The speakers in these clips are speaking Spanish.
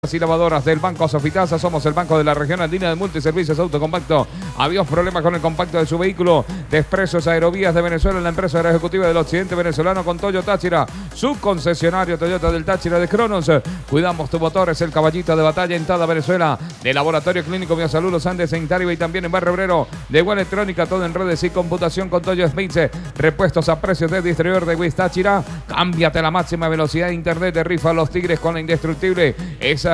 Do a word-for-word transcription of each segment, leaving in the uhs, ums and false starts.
Y lavadoras del Banco Sofitasa. Somos el banco de la región andina de multiservicios autocompacto. Había problemas con el compacto de su vehículo. De Expresos Aerovías de Venezuela, la empresa aeroejecutiva del occidente venezolano con Toyo Táchira, su concesionario Toyota del Táchira de Cronos. Cuidamos tu motor, es el caballito de batalla en toda Venezuela. De Laboratorio Clínico Biosalud Los Andes en Tariba y también en Barrio Obrero. De Igual Electrónica, todo en redes y computación con Toyo Smith. Repuestos a precios de distribuidor de Wiz Táchira. Cámbiate a la máxima velocidad de internet de Rifa Los Tigres con la indestructible. Esa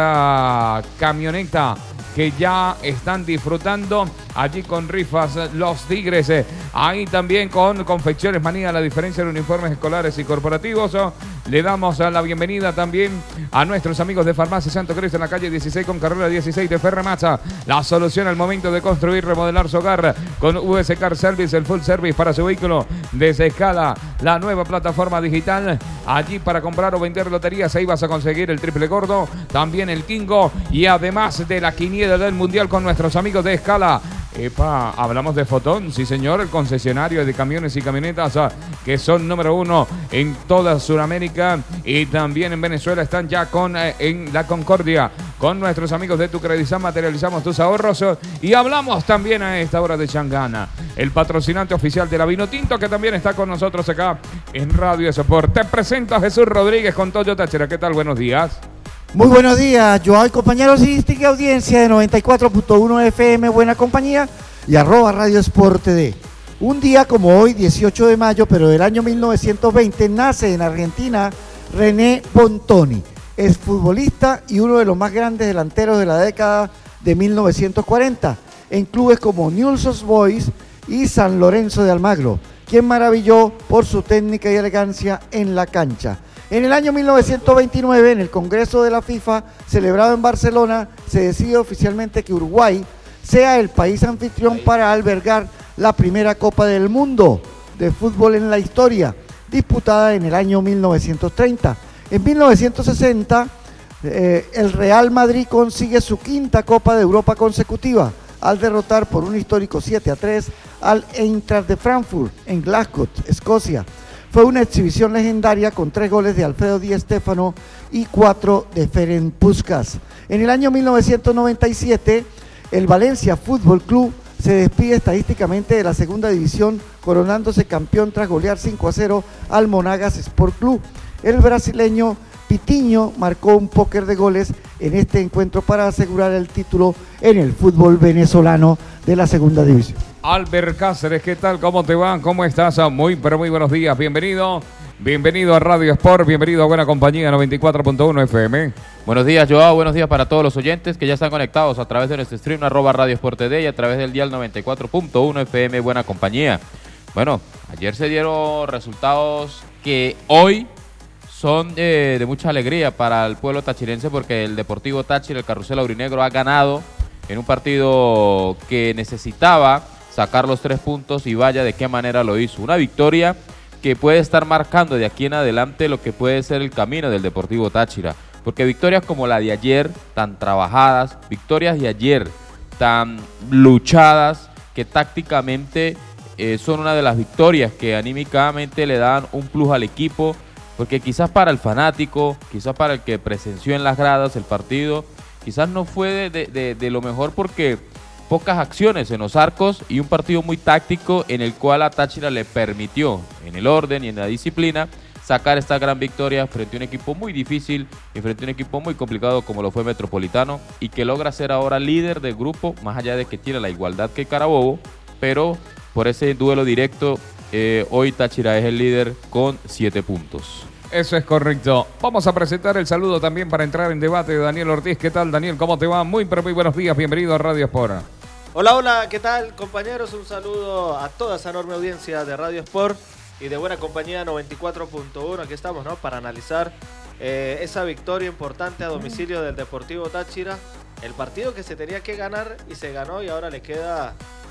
camioneta que ya están disfrutando allí con Rifas Los Tigres. Ahí también con Confecciones Manía, la diferencia de uniformes escolares y corporativos. Le damos la bienvenida también a nuestros amigos de Farmacia Santo Cristo en la calle dieciséis con carrera dieciséis de Ferremacha. La solución al momento de construir, remodelar su hogar con U S Car Service, el full service para su vehículo desde Escala, la nueva plataforma digital. Allí para comprar o vender loterías, ahí vas a conseguir el triple gordo, también el Kingo y además de la quiniela del Mundial con nuestros amigos de Escala. Epa, hablamos de Fotón, sí señor, el concesionario de camiones y camionetas que son número uno en toda Sudamérica y también en Venezuela. Están ya con eh, en la Concordia con nuestros amigos de Tu Credizán. Materializamos tus ahorros y hablamos también a esta hora de Changana, el patrocinante oficial de la Vino Tinto, que también está con nosotros acá en Radio Sport. Te presento a Jesús Rodríguez con Toyo Táchira. ¿Qué tal? Buenos días. Muy buenos días, Joao, compañeros y audiencia de noventa y cuatro punto uno F M, Buena Compañía y arroba Radio Sport T V. Un día como hoy, dieciocho de mayo, pero del año mil novecientos veinte, nace en Argentina René Pontoni, es futbolista y uno de los más grandes delanteros de la década de mil novecientos cuarenta, en clubes como Newell's Old Boys y San Lorenzo de Almagro, quien maravilló por su técnica y elegancia en la cancha. En el año mil novecientos veintinueve, en el Congreso de la FIFA, celebrado en Barcelona, se decide oficialmente que Uruguay sea el país anfitrión para albergar la primera Copa del Mundo de fútbol en la historia, disputada en el año mil novecientos treinta. En mil novecientos sesenta, eh, el Real Madrid consigue su quinta Copa de Europa consecutiva, al derrotar por un histórico siete a tres al Eintracht de Frankfurt en Glasgow, Escocia. Fue una exhibición legendaria con tres goles de Alfredo Di Stéfano y cuatro de Ferenc Puskás. En el año mil novecientos noventa y siete, el Valencia Fútbol Club se despide estadísticamente de la segunda división, coronándose campeón tras golear cinco a cero al Monagas Sport Club. El brasileño Pitiño marcó un póker de goles en este encuentro para asegurar el título en el fútbol venezolano de la segunda división. Albert Cáceres, ¿qué tal? ¿Cómo te va? ¿Cómo estás? Muy, pero muy buenos días. Bienvenido. Bienvenido a Radio Sport. Bienvenido a Buena Compañía noventa y cuatro punto uno F M. Buenos días, Joao. Buenos días para todos los oyentes que ya están conectados a través de nuestro stream, arroba Radio Sport T V y a través del dial noventa y cuatro punto uno F M Buena Compañía. Bueno, ayer se dieron resultados que hoy son eh, de mucha alegría para el pueblo tachirense, porque el Deportivo Táchira, el Carrusel Aurinegro, ha ganado en un partido que necesitaba sacar los tres puntos y vaya de qué manera lo hizo. Una victoria que puede estar marcando de aquí en adelante lo que puede ser el camino del Deportivo Táchira, porque victorias como la de ayer, tan trabajadas, victorias de ayer tan luchadas, que tácticamente eh, son una de las victorias que anímicamente le dan un plus al equipo, porque quizás para el fanático, quizás para el que presenció en las gradas el partido, quizás no fue de, de, de, de lo mejor, porque pocas acciones en los arcos y un partido muy táctico en el cual a Táchira le permitió, en el orden y en la disciplina, sacar esta gran victoria frente a un equipo muy difícil y frente a un equipo muy complicado como lo fue Metropolitano, y que logra ser ahora líder del grupo, más allá de que tiene la igualdad que Carabobo, pero por ese duelo directo, eh, hoy Táchira es el líder con siete puntos. Eso es correcto. Vamos a presentar el saludo también para entrar en debate de Daniel Ortiz. ¿Qué tal, Daniel? ¿Cómo te va? Muy, pero muy buenos días. Bienvenido a Radio Sport. Hola, hola, ¿qué tal, compañeros? Un saludo a toda esa enorme audiencia de Radio Sport y de Buena Compañía noventa y cuatro punto uno. Aquí estamos, ¿no?, para analizar eh, esa victoria importante a domicilio del Deportivo Táchira. El partido que se tenía que ganar y se ganó, y ahora le queda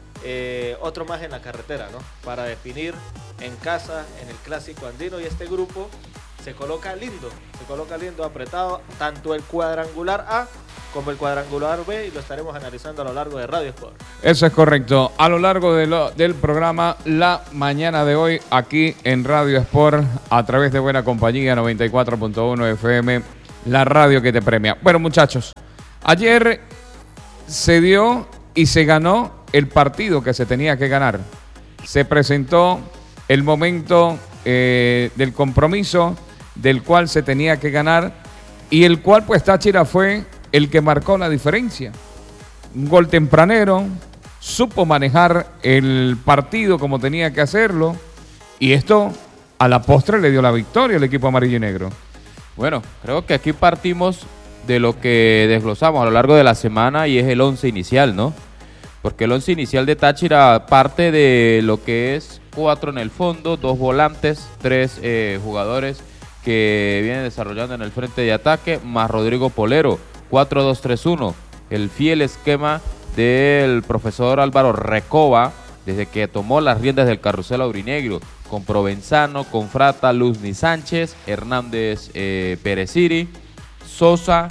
eh, otro más en la carretera, ¿no?, para definir en casa, en el Clásico Andino, y este grupo se coloca lindo, se coloca lindo, apretado, tanto el cuadrangular A como el cuadrangular B, y lo estaremos analizando a lo largo de Radio Sport. Eso es correcto. A lo largo de lo, del programa, la mañana de hoy, aquí en Radio Sport, a través de Buena Compañía noventa y cuatro punto uno F M, la radio que te premia. Bueno, muchachos, ayer se dio y se ganó el partido que se tenía que ganar. Se presentó el momento eh, del compromiso del cual se tenía que ganar y el cual pues Táchira fue el que marcó la diferencia. Un gol tempranero, supo manejar el partido como tenía que hacerlo y esto a la postre le dio la victoria al equipo amarillo y negro. Bueno, creo que aquí partimos de lo que desglosamos a lo largo de la semana y es el once inicial, ¿no? Porque el once inicial de Táchira parte de lo que es cuatro en el fondo, dos volantes, tres eh, jugadores que vienen desarrollando en el frente de ataque, más Rodrigo Polero, cuatro dos tres uno, el fiel esquema del profesor Álvaro Recoba desde que tomó las riendas del carrusel aurinegro, con Provenzano, con Frata, Luzny Sánchez, Hernández eh, Pereciri, Sosa,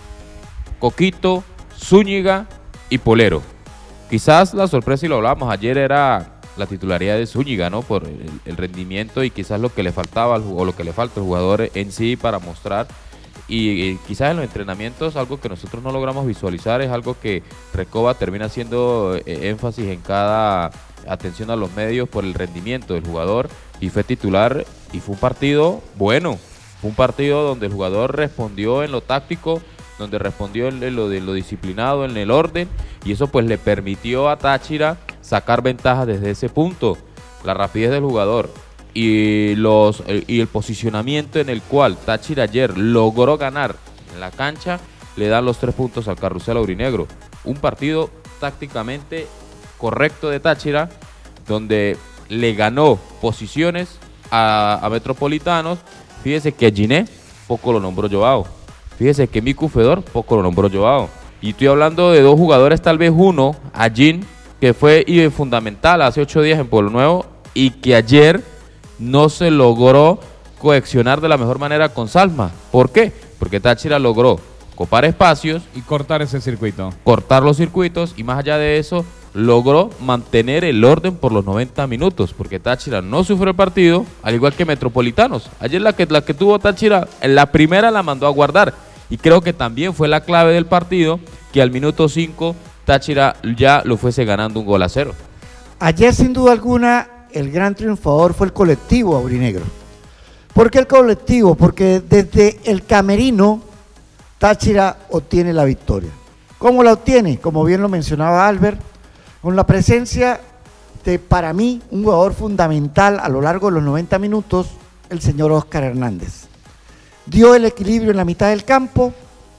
Coquito, Zúñiga y Polero. Quizás la sorpresa, y lo hablábamos ayer, era la titularidad de Zúñiga, ¿no? Por el, el rendimiento y quizás lo que le faltaba al, o lo que le falta al jugador en sí para mostrar. Y, y quizás en los entrenamientos, algo que nosotros no logramos visualizar, es algo que Recoba termina haciendo eh, énfasis en cada atención a los medios por el rendimiento del jugador, y fue titular y fue un partido bueno, fue un partido donde el jugador respondió en lo táctico, donde respondió en lo de lo disciplinado, en el orden, y eso pues le permitió a Táchira sacar ventaja desde ese punto. La rapidez del jugador y los y el posicionamiento en el cual Táchira ayer logró ganar en la cancha le dan los tres puntos al carrusel aurinegro. Un partido tácticamente correcto de Táchira, donde le ganó posiciones a, a Metropolitanos. Fíjese que Giné poco lo nombró Joao. Fíjese que Miku Fedor poco lo nombró Joao. Y estoy hablando de dos jugadores, tal vez uno, Agin, que fue fundamental hace ocho días en Pueblo Nuevo y que ayer no se logró coaccionar de la mejor manera con Salma. ¿Por qué? Porque Táchira logró copar espacios y cortar ese circuito. Cortar los circuitos y más allá de eso logró mantener el orden por los noventa minutos, porque Táchira no sufrió el partido, al igual que Metropolitanos. Ayer la que, la que tuvo Táchira, en la primera la mandó a guardar, y creo que también fue la clave del partido, que al minuto cinco Táchira ya lo fuese ganando un gol a cero. Ayer sin duda alguna el gran triunfador fue el colectivo aurinegro. ¿Por qué el colectivo? Porque desde el camerino Táchira obtiene la victoria. ¿Cómo la obtiene? Como bien lo mencionaba Albert, con la presencia de, para mí, un jugador fundamental a lo largo de los noventa minutos, el señor Óscar Hernández. Dio el equilibrio en la mitad del campo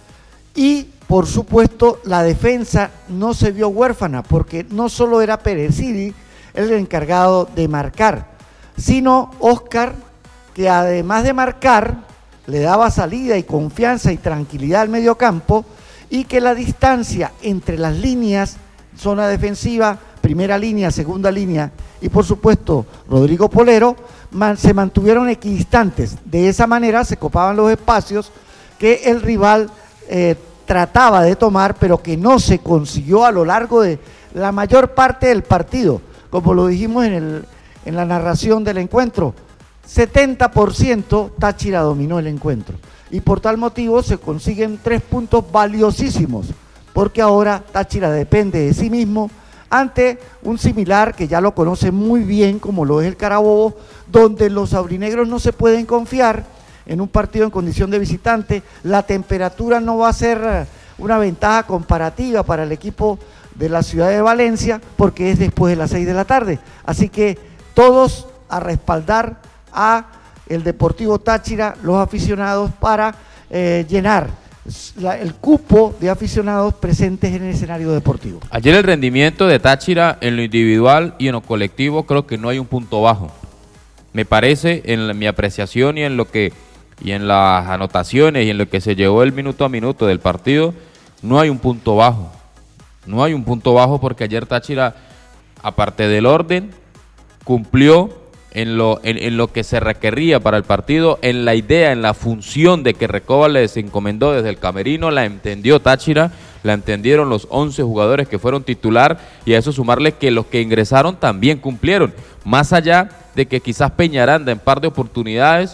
y, por supuesto, la defensa no se vio huérfana, porque no solo era Pereciri el encargado de marcar, sino Óscar, que además de marcar, le daba salida y confianza y tranquilidad al mediocampo, y que la distancia entre las líneas, zona defensiva, primera línea, segunda línea, y por supuesto Rodrigo Polero, man, se mantuvieron equidistantes. De esa manera se copaban los espacios que el rival eh, trataba de tomar, pero que no se consiguió a lo largo de la mayor parte del partido. Como lo dijimos en, el, en la narración del encuentro, setenta por ciento Táchira dominó el encuentro, y por tal motivo se consiguen tres puntos valiosísimos, porque ahora Táchira depende de sí mismo ante un similar que ya lo conoce muy bien, como lo es el Carabobo, donde los aurinegros no se pueden confiar en un partido en condición de visitante. La temperatura no va a ser una ventaja comparativa para el equipo de la ciudad de Valencia, porque es después de las seis de la tarde. Así que todos a respaldar a el Deportivo Táchira, los aficionados, para eh, llenar la, el cupo de aficionados presentes en el escenario deportivo. Ayer el rendimiento de Táchira en lo individual y en lo colectivo, creo que no hay un punto bajo. Me parece, en la, mi apreciación y en lo que y en las anotaciones y en lo que se llevó el minuto a minuto del partido, no hay un punto bajo. No hay un punto bajo, porque ayer Táchira, aparte del orden, cumplió en lo, en, en lo que se requería para el partido, en la idea, en la función de que Recoba les encomendó desde el camerino. La entendió Táchira, la entendieron los once jugadores que fueron titular, y a eso sumarle que los que ingresaron también cumplieron, más allá de que quizás Peñaranda en par de oportunidades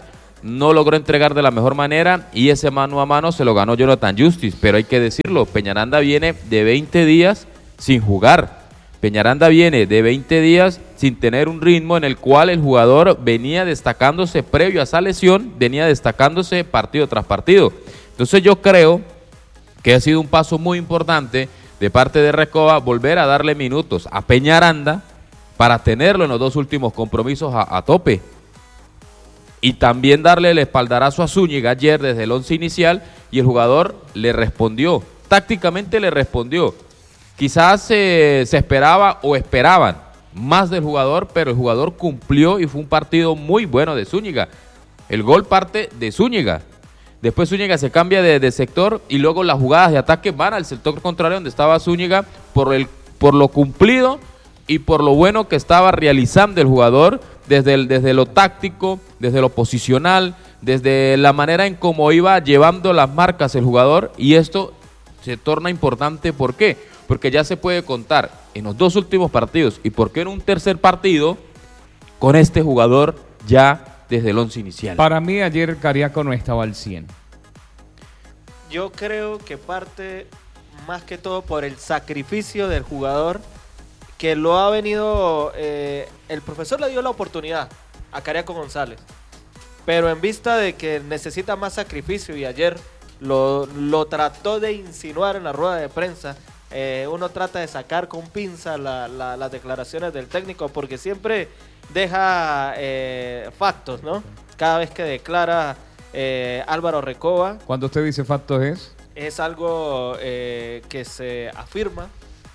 no logró entregar de la mejor manera y ese mano a mano se lo ganó Jonathan Justice, pero hay que decirlo, Peñaranda viene de veinte días sin jugar. Peñaranda viene de veinte días sin tener un ritmo en el cual el jugador venía destacándose previo a esa lesión, venía destacándose partido tras partido. Entonces yo creo que ha sido un paso muy importante de parte de Recoba volver a darle minutos a Peñaranda para tenerlo en los dos últimos compromisos a, a tope. Y también darle el espaldarazo a Zúñiga ayer desde el once inicial y el jugador le respondió, tácticamente le respondió. Quizás eh, se esperaba o esperaban más del jugador, pero el jugador cumplió y fue un partido muy bueno de Zúñiga. El gol parte de Zúñiga. Después Zúñiga se cambia de, de sector y luego las jugadas de ataque van al sector contrario donde estaba Zúñiga por, el, por lo cumplido y por lo bueno que estaba realizando el jugador desde, el, desde lo táctico, desde lo posicional, desde la manera en cómo iba llevando las marcas el jugador, y esto se torna importante. ¿Por qué? Porque ya se puede contar en los dos últimos partidos y por qué en un tercer partido con este jugador ya desde el once inicial. Para mí ayer Cariaco no estaba al cien. Yo creo que parte más que todo por el sacrificio del jugador, que lo ha venido, eh, el profesor le dio la oportunidad a Cariaco González, pero en vista de que necesita más sacrificio y ayer lo, lo trató de insinuar en la rueda de prensa. Eh, uno trata de sacar con pinza la, la, las declaraciones del técnico porque siempre deja eh, factos, ¿no? Cada vez que declara eh, Álvaro Recoba. Cuando usted dice factos es... Es algo eh, que se afirma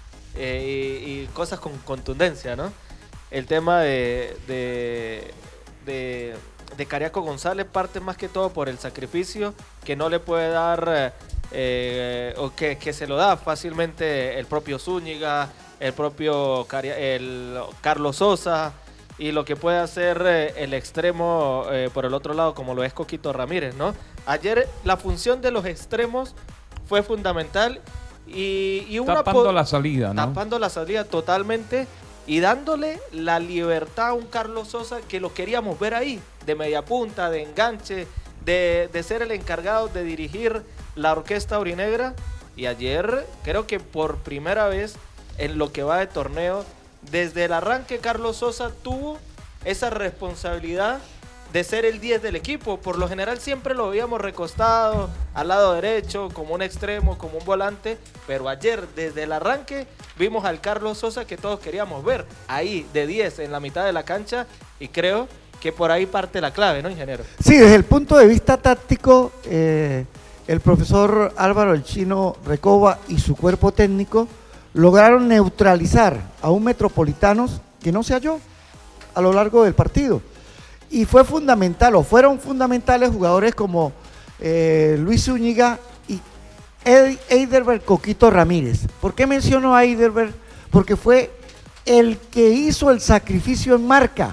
eh, y, y cosas con contundencia, ¿no? El tema de, de, de, de Cariaco González parte más que todo por el sacrificio que no le puede dar... Eh, o que, que se lo da fácilmente el propio Zúñiga, el propio Cari el Carlos Sosa y lo que puede hacer eh, el extremo eh, por el otro lado como lo es Coquito Ramírez, ¿no? Ayer la función de los extremos fue fundamental y, y una tapando la salida, ¿no? Tapando la salida totalmente y dándole la libertad a un Carlos Sosa que lo queríamos ver ahí, de media punta, de enganche, de, de ser el encargado de dirigir la orquesta aurinegra. Y ayer creo que por primera vez en lo que va de torneo, desde el arranque Carlos Sosa tuvo esa responsabilidad de ser el diez del equipo. Por lo general siempre lo veíamos recostado al lado derecho, como un extremo, como un volante, pero ayer desde el arranque vimos al Carlos Sosa que todos queríamos ver, ahí de diez en la mitad de la cancha, y creo que por ahí parte la clave, ¿no, ingeniero? Sí, desde el punto de vista táctico, eh, el profesor Álvaro El Chino Recoba y su cuerpo técnico lograron neutralizar a un Metropolitanos que no se halló a lo largo del partido. Y fue fundamental, o fueron fundamentales jugadores como eh, Luis Zúñiga y Eidelberg Coquito Ramírez. ¿Por qué menciono a Eidelberg? Porque fue el que hizo el sacrificio en marca.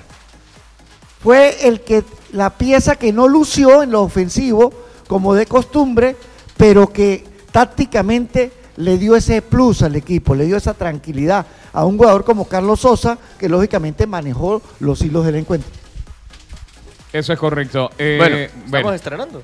Fue el que, la pieza que no lució en lo ofensivo, como de costumbre, pero que tácticamente le dio ese plus al equipo, le dio esa tranquilidad a un jugador como Carlos Sosa, que lógicamente manejó los hilos del encuentro. Eso es correcto. Eh, bueno, ¿estamos bueno. estrenando?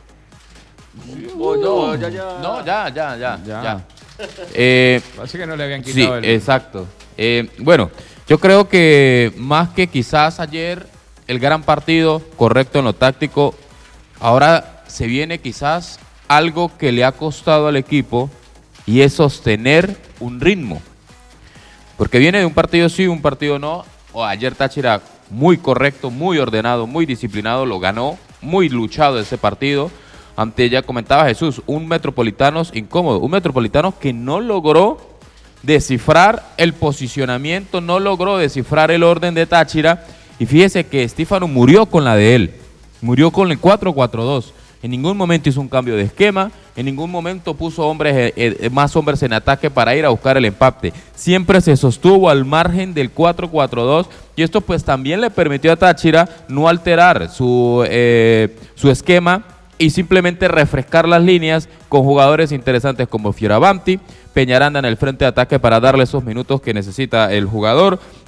Oh, no, ya, ya. No, ya, ya, ya. ya. ya. Eh, Así que no le habían quitado sí, el... exacto. Eh, bueno, yo creo que más que quizás ayer el gran partido, correcto en lo táctico, ahora se viene quizás algo que le ha costado al equipo y es sostener un ritmo. Porque viene de un partido sí, un partido no. O ayer Táchira muy correcto, muy ordenado, muy disciplinado, lo ganó, muy luchado ese partido. Ante, ya comentaba Jesús, un Metropolitanos incómodo, un Metropolitanos que no logró descifrar el posicionamiento, no logró descifrar el orden de Táchira. Y fíjese que Estífano murió con la de él, murió con el cuatro cuatro dos. En ningún momento hizo un cambio de esquema, en ningún momento puso hombres, eh, eh, más hombres en ataque para ir a buscar el empate. Siempre se sostuvo al margen del cuatro cuatro dos y esto pues también le permitió a Táchira no alterar su, eh, su esquema y simplemente refrescar las líneas con jugadores interesantes como Fioravanti, Peñaranda en el frente de ataque para darle esos minutos que necesita el jugador,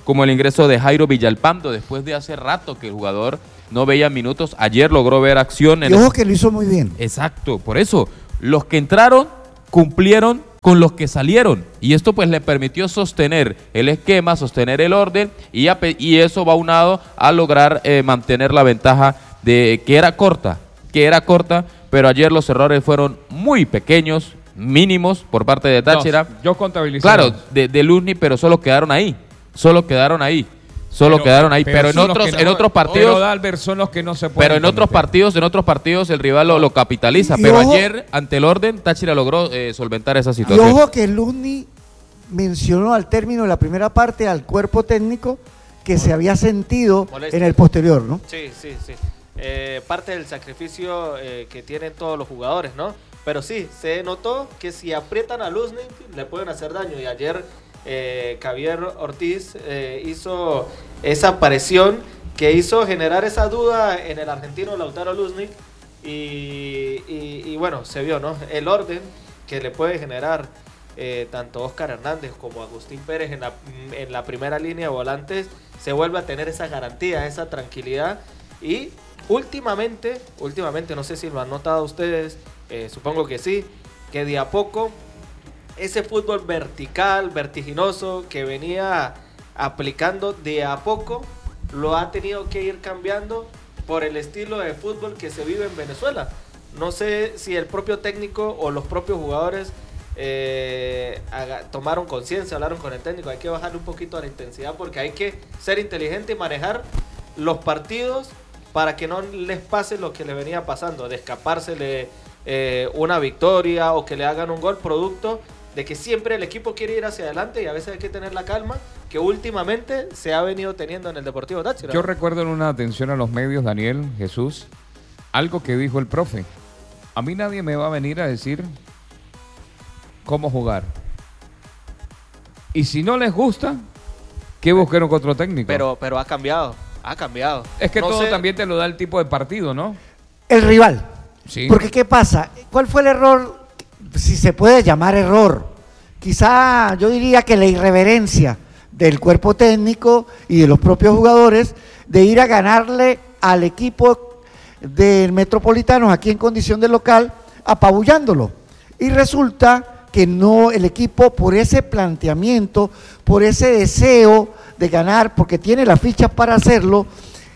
como el ingreso de Jairo Villalpando, después de hace rato que el jugador no veía minutos. Ayer logró ver acción. En Y ojo el... que lo hizo muy bien. Exacto, por eso, los que entraron cumplieron con los que salieron, y esto pues le permitió sostener el esquema, sostener el orden, y, a, y eso va aunado a lograr eh, mantener la ventaja de que era corta, que era corta, pero ayer los errores fueron muy pequeños, mínimos por parte de Táchira. Dos, yo contabilicé. Claro, de, de Luzni, pero solo quedaron ahí, solo quedaron ahí. Solo Pero- quedaron ahí, pero, en son los otros que no- en otros Pero partidos, Dalbert son los que no se pueden pero en otros cometer. partidos, en otros partidos el rival lo, lo capitaliza, Y pero ojo- ayer ante el orden Táchira logró eh, solventar esa Y situación. ojo que Luzni mencionó al término de la primera parte al cuerpo técnico que se había sentido Molestia. en el posterior, ¿no? Sí, sí, sí. Eh, parte del sacrificio eh, que tienen todos los jugadores, ¿no? Pero sí, se notó que si aprietan a Luznik le pueden hacer daño. Y ayer eh, Javier Ortiz eh, hizo esa aparición que hizo generar esa duda en el argentino Lautaro Luznik. Y, y, y bueno, se vio, ¿no? El orden que le puede generar eh, tanto Oscar Hernández como Agustín Pérez en la, en la primera línea de volantes, se vuelve a tener esa garantía, esa tranquilidad. Y últimamente, últimamente, no sé si lo han notado ustedes, eh, supongo que sí, que de a poco ese fútbol vertical, vertiginoso que venía aplicando, de a poco lo ha tenido que ir cambiando por el estilo de fútbol que se vive en Venezuela. No sé si el propio técnico o los propios jugadores eh, haga- tomaron conciencia, hablaron con el técnico, hay que bajarle un poquito a la intensidad porque hay que ser inteligente y manejar los partidos para que no les pase lo que le venía pasando, de escapársele eh, una victoria o que le hagan un gol producto de que siempre el equipo quiere ir hacia adelante y a veces hay que tener la calma que últimamente se ha venido teniendo en el Deportivo Táchira. Yo recuerdo en una atención a los medios, Daniel, Jesús, algo que dijo el profe. A mí nadie me va a venir a decir cómo jugar. Y si no les gusta, que busquen otro técnico. pero, pero ha cambiado, ha cambiado. es que No todo sé- también te lo da el tipo de partido, ¿no? El rival. Sí. Porque ¿qué pasa? ¿Cuál fue el error? Si se puede llamar error. Quizá yo diría que la irreverencia del cuerpo técnico y de los propios jugadores de ir a ganarle al equipo del Metropolitanos aquí en condición de local, apabullándolo. Y resulta que no, el equipo por ese planteamiento, por ese deseo de ganar, porque tiene la ficha para hacerlo,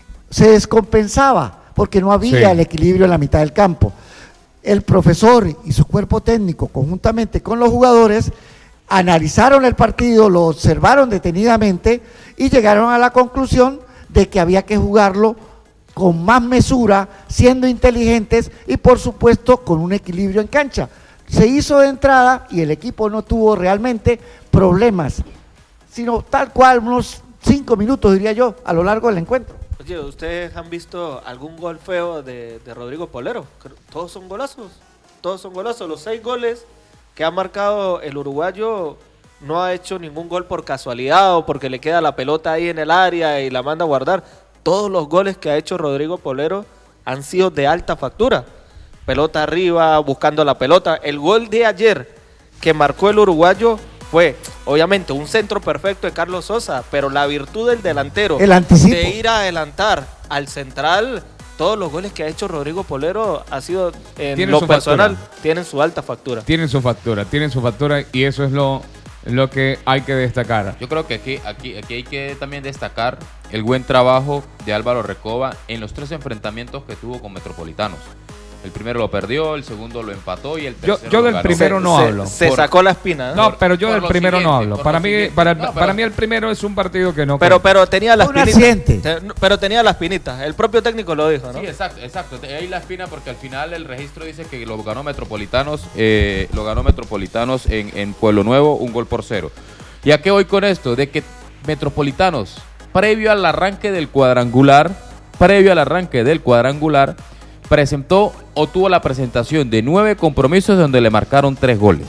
se descompensaba porque no había Sí. el equilibrio en la mitad del campo. El profesor y su cuerpo técnico, conjuntamente con los jugadores, analizaron el partido, lo observaron detenidamente y llegaron a la conclusión de que había que jugarlo con más mesura, siendo inteligentes y por supuesto con un equilibrio en cancha. Se hizo de entrada y el equipo no tuvo realmente problemas, sino tal cual unos cinco minutos, diría yo, a lo largo del encuentro. Oye, ¿ustedes han visto algún gol feo de, de Rodrigo Polero? Creo- Todos son golazos, todos son golazos. Los seis goles que ha marcado el uruguayo no ha hecho ningún gol por casualidad o porque le queda la pelota ahí en el área y la manda a guardar. Todos los goles que ha hecho Rodrigo Polero han sido de alta factura. Pelota arriba, buscando la pelota. El gol de ayer que marcó el uruguayo fue, obviamente, un centro perfecto de Carlos Sosa, pero la virtud del delantero El anticipo. de ir a adelantar al central, todos los goles que ha hecho Rodrigo Polero ha sido, en Tienen lo su personal, factura. tienen su alta factura. Tienen su factura, tienen su factura y eso es lo, lo que hay que destacar. Yo creo que aquí, aquí, aquí hay que también destacar el buen trabajo de Álvaro Recoba en los tres enfrentamientos que tuvo con Metropolitanos. El primero lo perdió, el segundo lo empató y el Yo- tercero yo lo del ganó. primero Se- no se- hablo. Se Por- sacó la espina. ¿eh? No, pero yo por del lo primero no siguiente, hablo. por Para lo mí, siguiente. para, No, pero- para mí el primero es un partido que no. Pero, pero tenía las Un pinitas. accidente. Te- Pero tenía las pinitas. El propio técnico lo dijo, ¿no? Sí, exacto, exacto. Ahí la espina porque al final el registro dice que lo ganó Metropolitanos, eh, lo ganó Metropolitanos en, en Pueblo Nuevo, un gol por cero. ¿Y a qué voy con esto? De que Metropolitanos, previo al arranque del cuadrangular, previo al arranque del cuadrangular, presentó o tuvo la presentación de nueve compromisos donde le marcaron tres goles.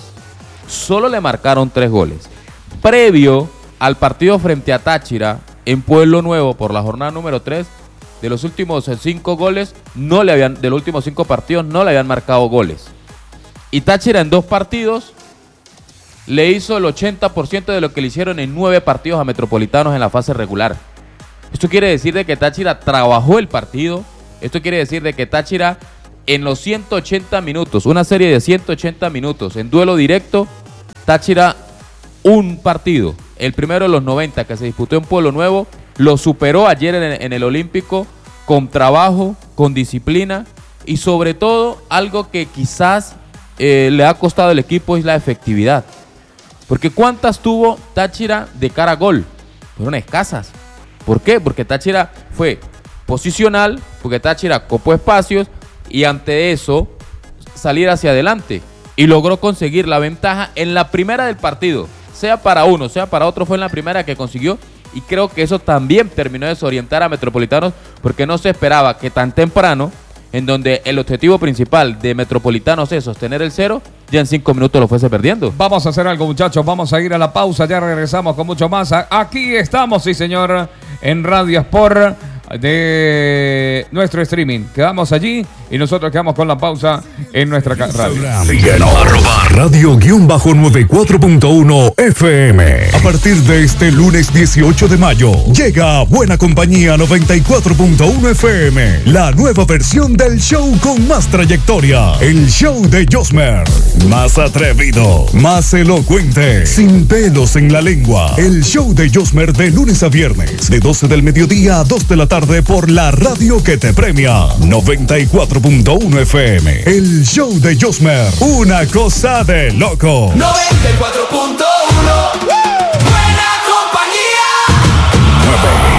Solo le marcaron tres goles. Previo al partido frente a Táchira en Pueblo Nuevo por la jornada número tres, de los últimos cinco goles, no le habían, de los últimos cinco partidos no le habían marcado goles. Y Táchira en dos partidos le hizo el ochenta por ciento de lo que le hicieron en nueve partidos a Metropolitanos en la fase regular. Esto quiere decir de que Táchira trabajó el partido. Esto quiere decir de que Táchira en los ciento ochenta minutos, una serie de ciento ochenta minutos en duelo directo, Táchira un partido, el primero de los noventa que se disputó en Pueblo Nuevo, lo superó ayer en, en el Olímpico con trabajo, con disciplina y sobre todo algo que quizás eh, le ha costado al equipo es la efectividad. Porque ¿cuántas tuvo Táchira de cara a gol? Fueron escasas. ¿Por qué? Porque Táchira fue posicional, porque Táchira copó espacios y ante eso salir hacia adelante y logró conseguir la ventaja en la primera del partido. Sea para uno, sea para otro, fue en la primera que consiguió y creo que eso también terminó de desorientar a Metropolitanos porque no se esperaba que tan temprano, en donde el objetivo principal de Metropolitanos es sostener el cero, ya en cinco minutos lo fuese perdiendo. Vamos a hacer algo, muchachos, vamos a ir a la pausa, ya regresamos con mucho más. Aquí estamos, sí señor, en Radio Sport de nuestro streaming. Quedamos allí y nosotros quedamos con la pausa en nuestra radio. Arroba radio guión bajo noventa y cuatro punto uno F M. A partir de este lunes dieciocho de mayo, llega Buena Compañía noventa y cuatro punto uno F M, la nueva versión del show con más trayectoria, el show de Josmer. Más atrevido, más elocuente, sin pelos en la lengua. El show de Josmer de lunes a viernes, de doce del mediodía a dos de la tarde por la radio que te premia. noventa y cuatro punto uno F M. El show de Josmer. Una cosa de loco. noventa y cuatro punto